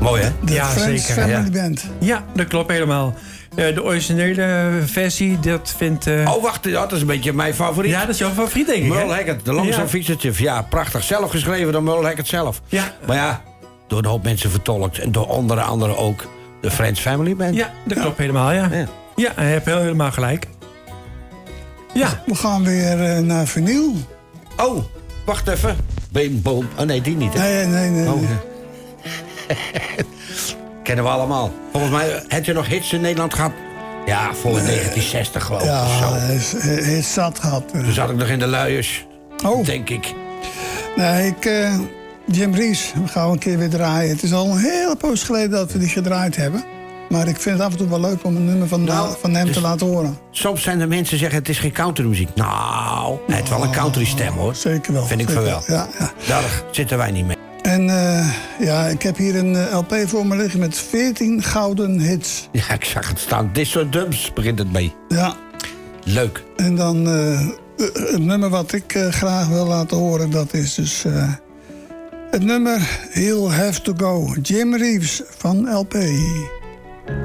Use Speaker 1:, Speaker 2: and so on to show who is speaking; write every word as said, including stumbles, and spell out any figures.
Speaker 1: Mooi, hè?
Speaker 2: De
Speaker 3: Ja,
Speaker 2: Friends
Speaker 3: zeker,
Speaker 2: Family
Speaker 3: ja.
Speaker 2: Band.
Speaker 3: Ja, dat klopt helemaal. Uh, de originele versie, dat vindt... Uh...
Speaker 1: Oh, wacht, dat is een beetje mijn favoriet.
Speaker 3: Ja, dat is jouw favoriet, denk ik.
Speaker 1: Merle Haggard, de langzaam
Speaker 3: ja.
Speaker 1: fietsertje. Ja, prachtig. Zelf geschreven door Merle Haggard zelf.
Speaker 3: Ja.
Speaker 1: Maar ja, door een hoop mensen vertolkt. En door onder andere ook de Friends Family Band.
Speaker 3: Ja, dat klopt ja. helemaal, ja. Ja, ja je hebt heel, helemaal gelijk. Ja.
Speaker 2: We gaan weer uh, naar vinyl.
Speaker 1: Oh, wacht even. Beam, boom. Oh nee, die niet, hè?
Speaker 2: Nee, nee, nee.
Speaker 1: Oh,
Speaker 2: nee.
Speaker 1: Kennen we allemaal. Volgens mij, heb je nog hits in Nederland gehad? Ja, voor nee. negentien zestig geloof ik.
Speaker 2: Ja,
Speaker 1: zo.
Speaker 2: hij is zat gehad.
Speaker 1: Toen zat ik nog in de luiers. Oh. Denk ik.
Speaker 2: Nee, ik... Uh, Jim Reeves, we gaan een keer weer draaien. Het is al een hele poos geleden dat we die gedraaid hebben. Maar ik vind het af en toe wel leuk om een nummer van, nou, van hem dus te laten horen.
Speaker 1: Soms zijn er mensen die zeggen het is geen countrymuziek. Nou, hij heeft wel een country stem, hoor.
Speaker 2: Zeker wel.
Speaker 1: Vind ik
Speaker 2: zeker
Speaker 1: van wel.
Speaker 2: Ja, ja.
Speaker 1: Daar zitten wij niet mee.
Speaker 2: En uh, ja, ik heb hier een uh, L P voor me liggen met veertien gouden hits.
Speaker 1: Ja, ik zag het staan. This or Dumps begint het mee.
Speaker 2: Ja.
Speaker 1: Leuk.
Speaker 2: En dan uh, het nummer wat ik uh, graag wil laten horen, dat is dus uh, het nummer He'll Have to Go. Jim Reeves van L P.